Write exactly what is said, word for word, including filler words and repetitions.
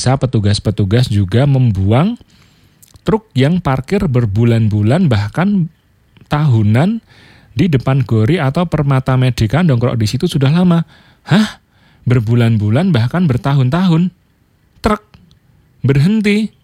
bisa petugas-petugas juga membuang truk yang parkir berbulan-bulan bahkan tahunan di depan Gori atau Permata Medika nongkrok di situ sudah lama. Hah? Berbulan-bulan bahkan bertahun-tahun. Truk berhenti